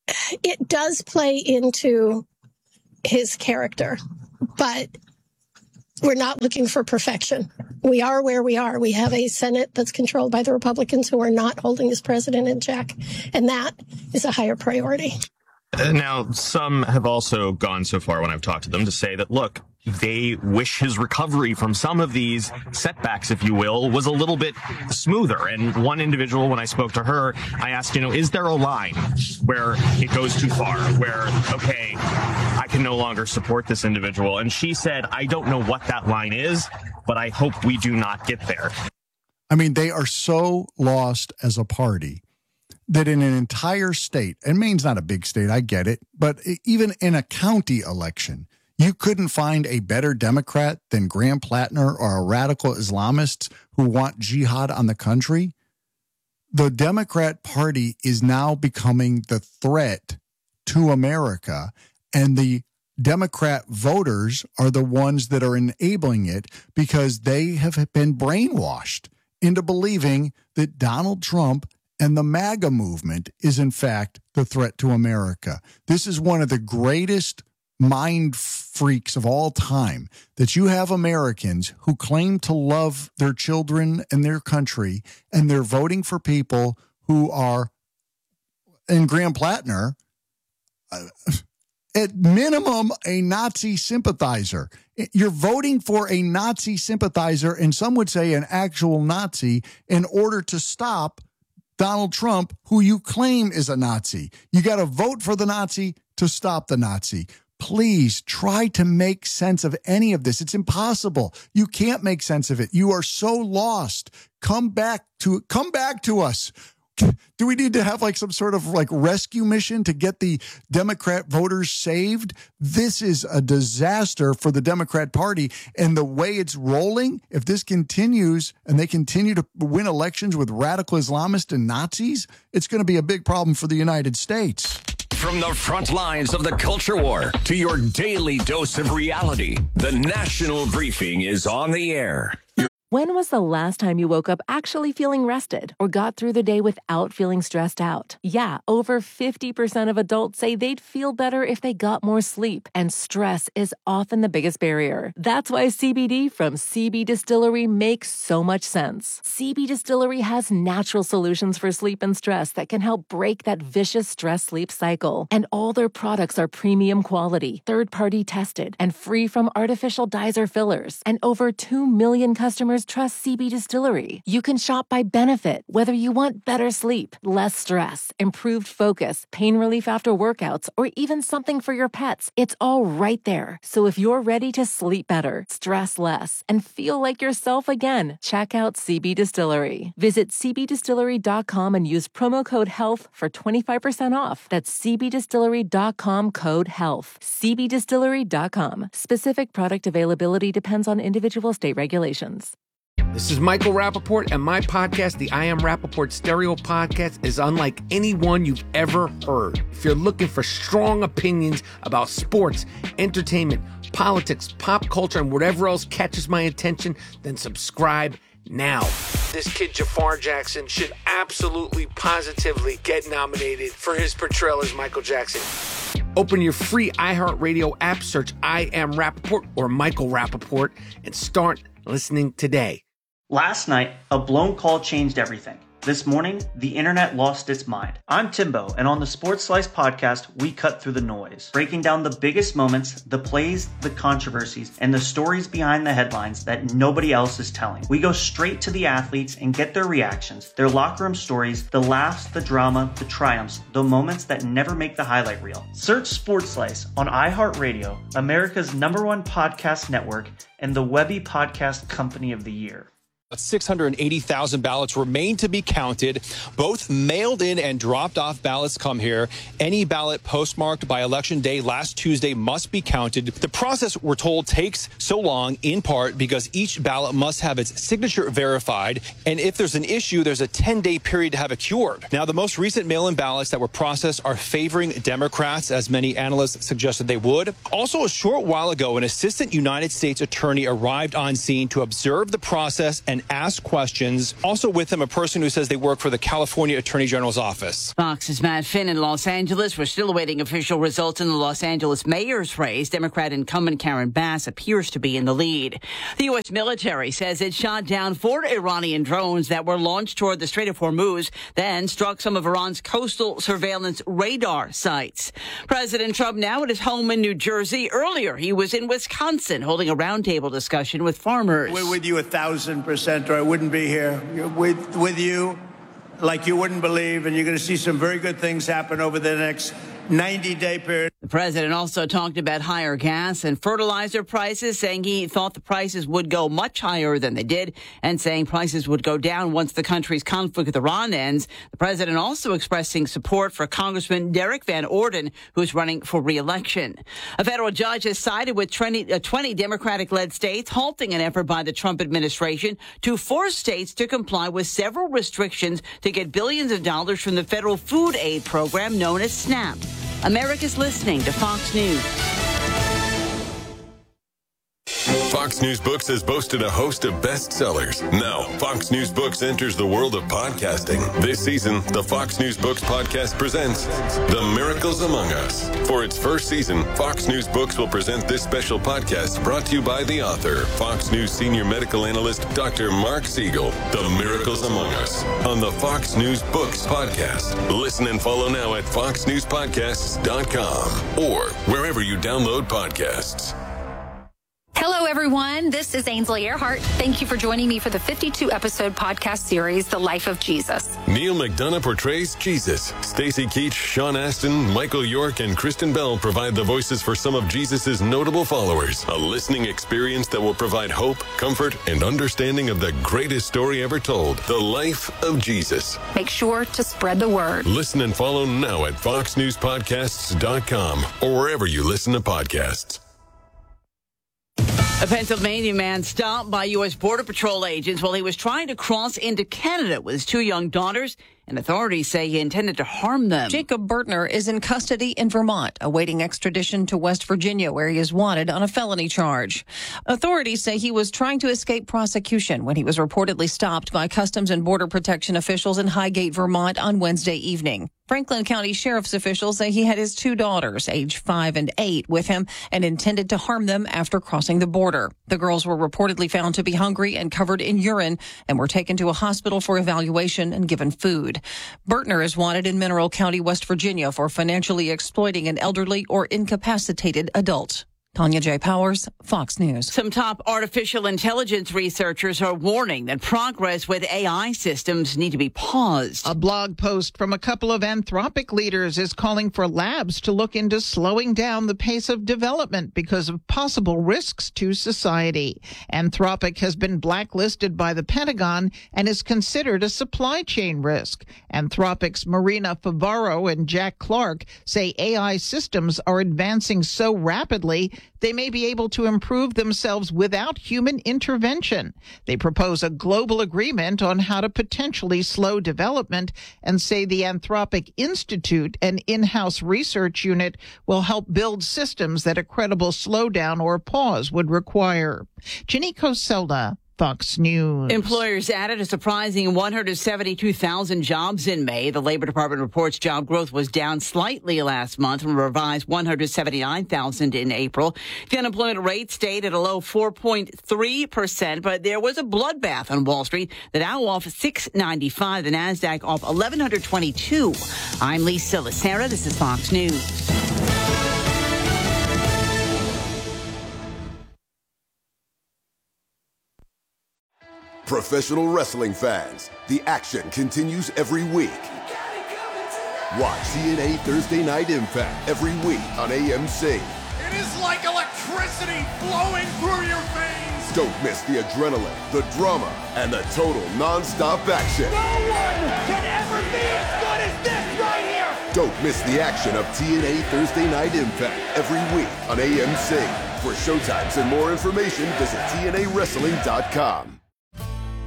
it does play into his character, but we're not looking for perfection. We are where we are. We have a Senate that's controlled by the Republicans who are not holding this president in check, and that is a higher priority. Now, some have also gone so far when I've talked to them to say that, look, they wish his recovery from some of these setbacks, if you will, was a little bit smoother. And one individual, when I spoke to her, I asked, you know, is there a line where it goes too far, where, okay, I can no longer support this individual? And she said, I don't know what that line is, but I hope we do not get there. I mean, they are so lost as a party that in an entire state, and Maine's not a big state, I get it, but even in a county election, you couldn't find a better Democrat than Graham Plattner or a radical Islamists who want jihad on the country. The Democrat Party is now becoming the threat to America, and the Democrat voters are the ones that are enabling it because they have been brainwashed into believing that Donald Trump and the MAGA movement is, in fact, the threat to America. This is one of the greatest mind freaks of all time, that you have Americans who claim to love their children and their country, and they're voting for people who are, and Graham Plattner, uh, at minimum, a Nazi sympathizer. You're voting for a Nazi sympathizer, and some would say an actual Nazi, in order to stop Donald Trump, who you claim is a Nazi. You got to vote for the Nazi to stop the Nazi. Please try to make sense of any of this. It's impossible. You can't make sense of it. You are so lost. Come back to come back to us. Do we need to have like some sort of like rescue mission to get the Democrat voters saved? This is a disaster for the Democrat Party. And the way it's rolling, if this continues and they continue to win elections with radical Islamists and Nazis, it's going to be a big problem for the United States. From the front lines of the culture war to your daily dose of reality, the National Briefing is on the air. When was the last time you woke up actually feeling rested or got through the day without feeling stressed out? Yeah, over fifty percent of adults say they'd feel better if they got more sleep, and stress is often the biggest barrier. That's why C B D from C B Distillery makes so much sense. C B Distillery has natural solutions for sleep and stress that can help break that vicious stress-sleep cycle. And all their products are premium quality, third-party tested, and free from artificial dyes or fillers. And over two million customers trust C B Distillery. You can shop by benefit, whether you want better sleep, less stress, improved focus, pain relief after workouts, or even something for your pets. It's all right there. So if you're ready to sleep better, stress less, and feel like yourself again, check out C B Distillery. Visit c b distillery dot com and use promo code HEALTH for twenty-five percent off. That's c b distillery dot com code HEALTH. c b distillery dot com. Specific product availability depends on individual state regulations. This is Michael Rappaport, and my podcast, the I Am Rappaport Stereo Podcast, is unlike anyone you've ever heard. If you're looking for strong opinions about sports, entertainment, politics, pop culture, and whatever else catches my attention, then subscribe now. This kid, Jafar Jackson, should absolutely, positively get nominated for his portrayal as Michael Jackson. Open your free iHeartRadio app, search I Am Rappaport or Michael Rappaport, and start listening today. Last night, a blown call changed everything. This morning, the internet lost its mind. I'm Timbo, and on the Sports Slice podcast, we cut through the noise, breaking down the biggest moments, the plays, the controversies, and the stories behind the headlines that nobody else is telling. We go straight to the athletes and get their reactions, their locker room stories, the laughs, the drama, the triumphs, the moments that never make the highlight reel. Search Sports Slice on iHeartRadio, America's number one podcast network, and the Webby Podcast Company of the Year. six hundred eighty thousand ballots remain to be counted. Both mailed in and dropped off ballots come here. Any ballot postmarked by Election Day last Tuesday must be counted. The process, we're told, takes so long in part because each ballot must have its signature verified. And if there's an issue, there's a ten-day period to have it cured. Now, the most recent mail-in ballots that were processed are favoring Democrats, as many analysts suggested they would. Also, a short while ago, an assistant United States attorney arrived on scene to observe the process and and ask questions. Also with him, a person who says they work for the California Attorney General's office. Fox's Matt Finn in Los Angeles. We're still awaiting official results in the Los Angeles mayor's race. Democrat incumbent Karen Bass appears to be in the lead. The U S military says it shot down four Iranian drones that were launched toward the Strait of Hormuz, then struck some of Iran's coastal surveillance radar sites. President Trump now at his home in New Jersey. Earlier, he was in Wisconsin holding a roundtable discussion with farmers. We're with you a thousand percent, or I wouldn't be here. With, with you like you wouldn't believe, and you're going to see some very good things happen over the next ninety-day period. The president also talked about higher gas and fertilizer prices, saying he thought the prices would go much higher than they did, and saying prices would go down once the country's conflict with Iran ends. The president also expressing support for Congressman Derek Van Orden, who's running for re-election. A federal judge has sided with twenty, uh, twenty Democratic-led states, halting an effort by the Trump administration to force states to comply with several restrictions to get billions of dollars from the federal food aid program known as SNAP. America's listening to Fox News. Fox News Books has boasted a host of bestsellers. Now, Fox News Books enters the world of podcasting. This season, the Fox News Books podcast presents The Miracles Among Us. For its first season, Fox News Books will present this special podcast brought to you by the author, Fox News senior medical analyst, Doctor Mark Siegel. The Miracles Among Us on the Fox News Books podcast. Listen and follow now at fox news podcasts dot com or wherever you download podcasts. Hello, everyone. This is Ainsley Earhart. Thank you for joining me for the fifty-two episode podcast series, The Life of Jesus. Neil McDonough portrays Jesus. Stacey Keach, Sean Astin, Michael York, and Kristen Bell provide the voices for some of Jesus' notable followers. A listening experience that will provide hope, comfort, and understanding of the greatest story ever told, The Life of Jesus. Make sure to spread the word. Listen and follow now at fox news podcasts dot com or wherever you listen to podcasts. A Pennsylvania man stopped by U S Border Patrol agents while he was trying to cross into Canada with his two young daughters, and authorities say he intended to harm them. Jacob Bertner is in custody in Vermont, awaiting extradition to West Virginia, where he is wanted on a felony charge. Authorities say he was trying to escape prosecution when he was reportedly stopped by Customs and Border Protection officials in Highgate, Vermont on Wednesday evening. Franklin County Sheriff's officials say he had his two daughters, aged five and eight, with him and intended to harm them after crossing the border. The girls were reportedly found to be hungry and covered in urine and were taken to a hospital for evaluation and given food. Bertner is wanted in Mineral County, West Virginia, for financially exploiting an elderly or incapacitated adult. Tanya J. Powers, Fox News. Some top artificial intelligence researchers are warning that progress with A I systems need to be paused. A blog post from a couple of Anthropic leaders is calling for labs to look into slowing down the pace of development because of possible risks to society. Anthropic has been blacklisted by the Pentagon and is considered a supply chain risk. Anthropic's Marina Favaro and Jack Clark say A I systems are advancing so rapidly they may be able to improve themselves without human intervention. They propose a global agreement on how to potentially slow development and say the Anthropic Institute, an in-house research unit, will help build systems that a credible slowdown or pause would require. Ginny Coselda, Fox News. Employers added a surprising one hundred seventy-two thousand jobs in May. The Labor Department reports job growth was down slightly last month from a revised one hundred seventy-nine thousand in April. The unemployment rate stayed at a low four point three percent, but there was a bloodbath on Wall Street. The Dow off six ninety-five, the NASDAQ off eleven twenty-two. I'm Lisa Lacera. This is Fox News. Professional wrestling fans, the action continues every week. Watch T N A Thursday Night Impact every week on A M C. It is like electricity flowing through your veins. Don't miss the adrenaline, the drama, and the total non-stop action. No one can ever be as good as this right here. Don't miss the action of T N A Thursday Night Impact every week on A M C. For showtimes and more information, visit T N A wrestling dot com.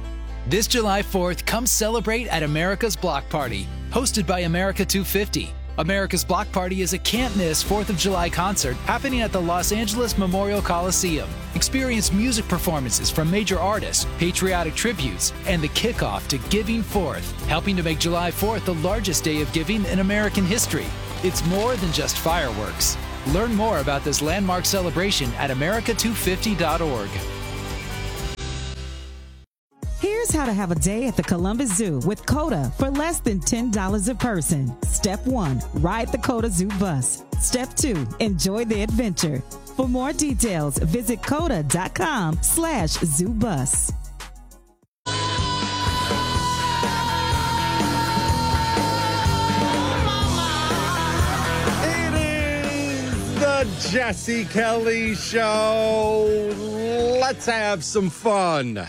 This July fourth, come celebrate at America's Block Party, hosted by America two fifty. America's Block Party is a can't-miss fourth of July concert happening at the Los Angeles Memorial Coliseum. Experience music performances from major artists, patriotic tributes, and the kickoff to Giving Fourth, helping to make July fourth the largest day of giving in American history. It's more than just fireworks. Learn more about this landmark celebration at America two fifty dot org. Here's how to have a day at the Columbus Zoo with COTA for less than ten dollars a person. Step one, ride the COTA Zoo bus. Step two, enjoy the adventure. For more details, visit COTA.com slash zoo bus. It is the Jesse Kelly Show. Let's have some fun.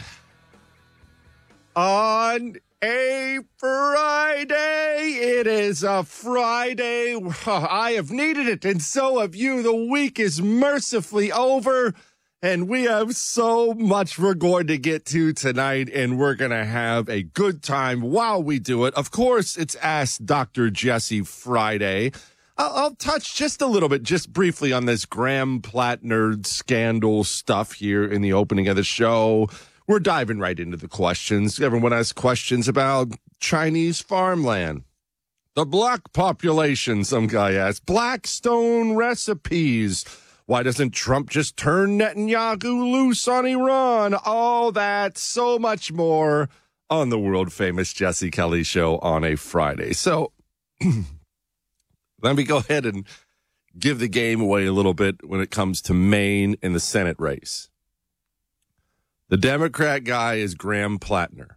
On a Friday, it is a Friday. I have needed it, and so have you. The week is mercifully over, and we have so much we're going to get to tonight, and we're going to have a good time while we do it. Of course, it's Ask Doctor Jesse Friday. I'll, I'll touch just a little bit, just briefly, on this Graham Plattner scandal stuff here in the opening of the show. We're diving right into the questions. Everyone has questions about Chinese farmland. The black population, some guy asked. Blackstone recipes. Why doesn't Trump just turn Netanyahu loose on Iran? All that, so much more on the world-famous Jesse Kelly Show on a Friday. So let me go ahead and give the game away a little bit when it comes to Maine and the Senate race. The Democrat guy is Graham Plattner.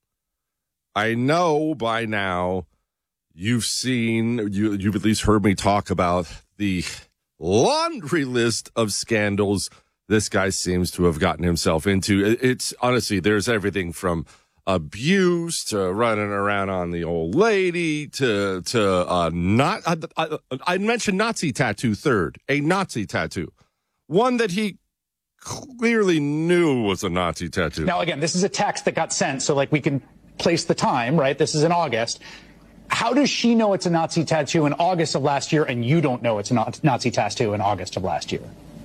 I know by now you've seen, you, you've at least heard me talk about the laundry list of scandals this guy seems to have gotten himself into. It's honestly, there's everything from abuse to running around on the old lady to, to uh, not, I, I, I mentioned Nazi tattoo third, a Nazi tattoo, one that he clearly knew was a Nazi tattoo. Now, again, this is a text that got sent, so like we can place the time, right? This is in August. How does she know it's a Nazi tattoo in August of last year and you don't know it's a Nazi tattoo in August of last year?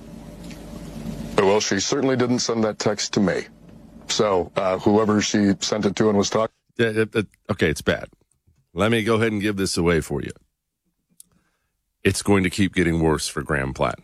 Well, she certainly didn't send that text to me. So uh, whoever she sent it to and was talking. Yeah, it, it, okay, it's bad. Let me go ahead and give this away for you. It's going to keep getting worse for Graham Plattner.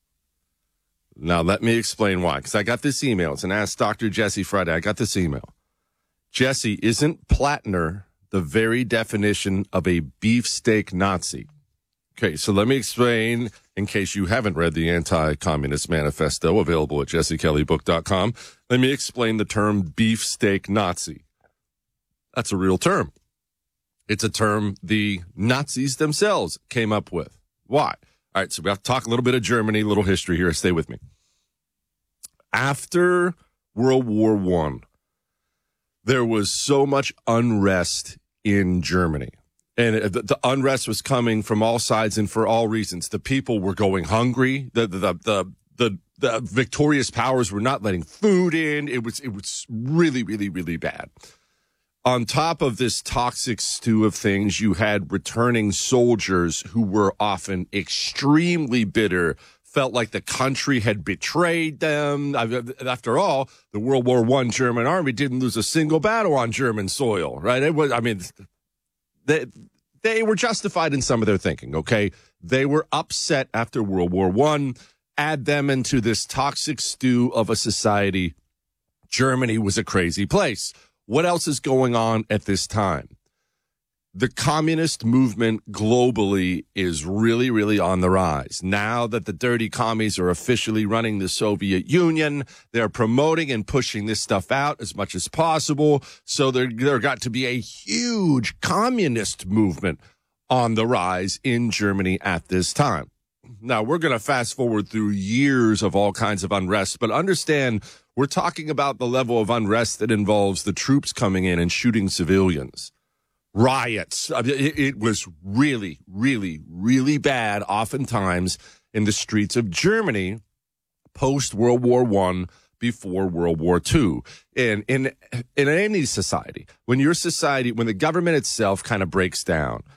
Now, let me explain why, because I got this email. It's an Ask Doctor Jesse Friday. I got this email. Jesse, isn't Plattner the very definition of a beefsteak Nazi? Okay, so let me explain, in case you haven't read the Anti-Communist Manifesto, available at jesse kelly book dot com. Let me explain the term beefsteak Nazi. That's a real term. It's a term the Nazis themselves came up with. Why? All right, so we have to talk a little bit of Germany, a little history here. Stay with me. After World War One, there was so much unrest in Germany. And the, the unrest was coming from all sides and for all reasons. The people were going hungry. The the the the, the victorious powers were not letting food in. It was it was really, really, really bad. On top of this toxic stew of things, you had returning soldiers who were often extremely bitter, felt like the country had betrayed them. After all, the World War One German army didn't lose a single battle on German soil, right? It was, I mean, they, they were justified in some of their thinking, okay? They were upset after World War One. Add them into this toxic stew of a society. Germany was a crazy place. What else is going on at this time? The communist movement globally is really, really on the rise. Now that the dirty commies are officially running the Soviet Union, they're promoting and pushing this stuff out as much as possible. So there, there got to be a huge communist movement on the rise in Germany at this time. Now, we're going to fast forward through years of all kinds of unrest, but understand we're talking about the level of unrest that involves the troops coming in and shooting civilians. Riots. I mean, it, it was really, really, really bad oftentimes in the streets of Germany post-World War One, before World War Two. And in, in any society, when your society, when the government itself kind of breaks down,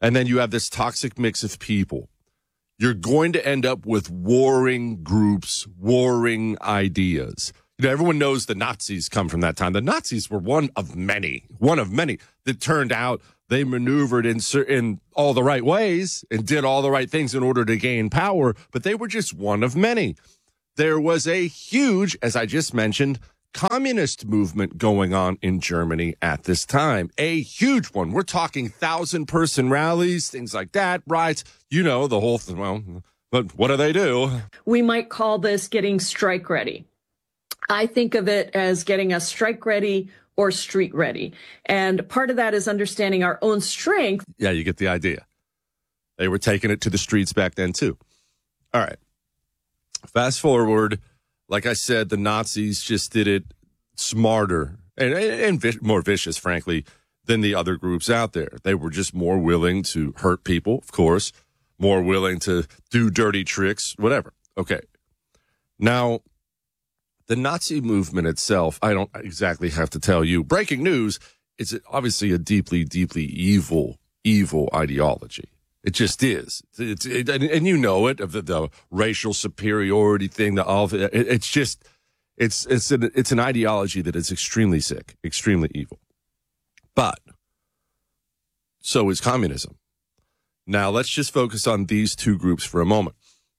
and then you have this toxic mix of people, you're going to end up with warring groups, warring ideas. You know, everyone knows the Nazis come from that time. The Nazis were one of many, one of many that turned out they maneuvered in, in all the right ways and did all the right things in order to gain power, but they were just one of many. There was a huge, as I just mentioned, communist movement going on in Germany at this time. A huge one. We're talking thousand-person rallies, things like that, riots. You know, the whole thing. Well, but what do they do? We might call this getting strike ready. I think of it as getting us strike ready or street ready. And part of that is understanding our own strength. Yeah, you get the idea. They were taking it to the streets back then, too. All right. Fast forward. Like I said, the Nazis just did it smarter and, and, and more vicious, frankly, than the other groups out there. They were just more willing to hurt people, of course, more willing to do dirty tricks, whatever. Okay. Now, the Nazi movement itself, I don't exactly have to tell you. Breaking news, it's obviously a deeply, deeply evil, evil ideology. It just is. It's, it, and you know it, of the, the racial superiority thing, the all. It, it's just, it's it's an, it's an ideology that is extremely sick, extremely evil. But so is communism. Now let's just focus on these two groups for a moment.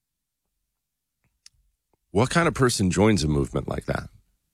What kind of person joins a movement like that?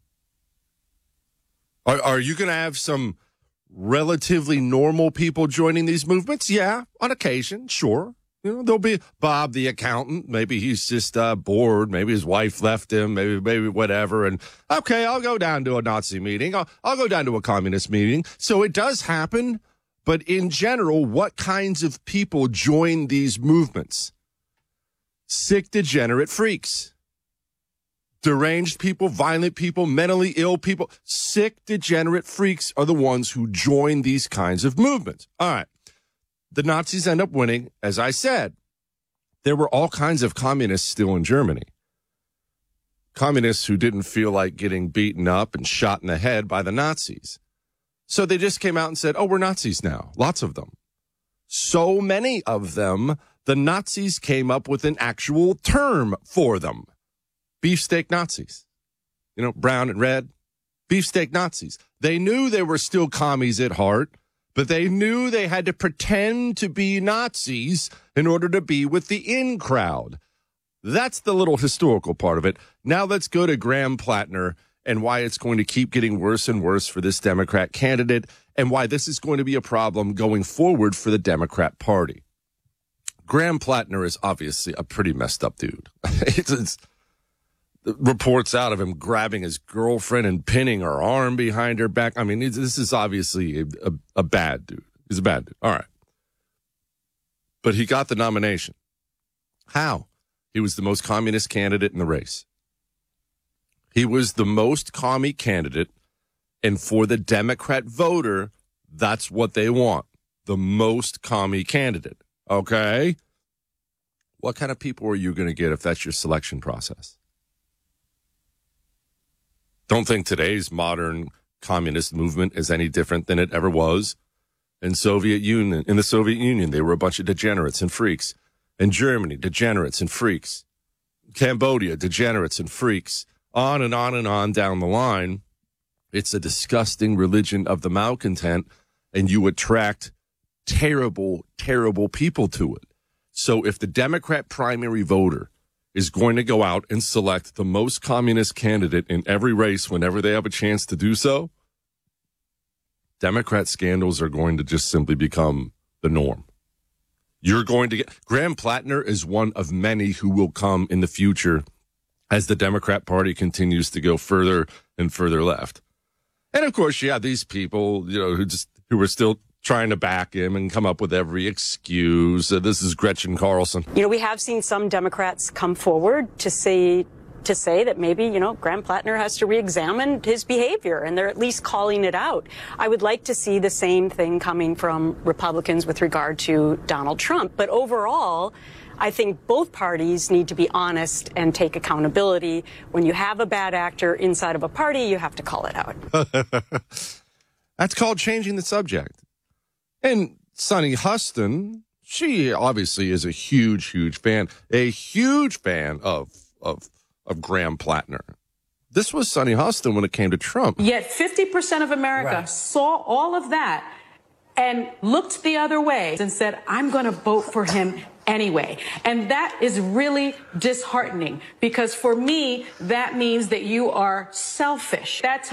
Are, are you going to have some relatively normal people joining these movements? Yeah, on occasion, sure. You know, there'll be Bob the accountant. Maybe he's just uh, bored. Maybe his wife left him. Maybe, maybe whatever. And okay, I'll go down to a Nazi meeting. I'll, I'll go down to a communist meeting. So it does happen. But in general, what kinds of people join these movements? Sick, degenerate freaks. Deranged people, violent people, mentally ill people, sick, degenerate freaks are the ones who join these kinds of movements. All right. The Nazis end up winning. As I said, there were all kinds of communists still in Germany. Communists who didn't feel like getting beaten up and shot in the head by the Nazis. So they just came out and said, oh, we're Nazis now. Lots of them. So many of them, the Nazis came up with an actual term for them. Beefsteak Nazis, you know, brown and red, beefsteak Nazis. They knew they were still commies at heart, but they knew they had to pretend to be Nazis in order to be with the in crowd. That's the little historical part of it. Now let's go to Graham Plattner and why it's going to keep getting worse and worse for this Democrat candidate and why this is going to be a problem going forward for the Democrat Party. Graham Plattner is obviously a pretty messed up dude. it's, it's reports out of him grabbing his girlfriend and pinning her arm behind her back. I mean, this is obviously a, a, a bad dude. He's a bad dude. All right. But he got the nomination. How? He was the most communist candidate in the race. He was the most commie candidate. And for the Democrat voter, that's what they want. The most commie candidate. Okay? What kind of people are you going to get if that's your selection process? Don't think today's modern communist movement is any different than it ever was. In Soviet Union, in the Soviet Union, they were a bunch of degenerates and freaks. In Germany, degenerates and freaks. Cambodia, degenerates and freaks. On and on and on down the line. It's a disgusting religion of the malcontent, and you attract terrible, terrible people to it. So if the Democrat primary voter is going to go out and select the most communist candidate in every race whenever they have a chance to do so, Democrat scandals are going to just simply become the norm. You're going to get... Graham Plattner is one of many who will come in the future as the Democrat Party continues to go further and further left. And of course, you have these people, you know, who just who are still trying to back him and come up with every excuse. Uh, this is Gretchen Carlson. You know, we have seen some Democrats come forward to say to say that maybe, you know, Graham Plattner has to re-examine his behavior, and they're at least calling it out. I would like to see the same thing coming from Republicans with regard to Donald Trump. But overall, I think both parties need to be honest and take accountability. When you have a bad actor inside of a party, you have to call it out. That's called changing the subject. And Sunny Huston, she obviously is a huge, huge fan, a huge fan of of of Graham Plattner. This was Sunny Huston when it came to Trump. Yet fifty percent of America right. saw all of that and looked the other way and said, I'm going to vote for him anyway. And that is really disheartening, because for me, that means that you are selfish. That's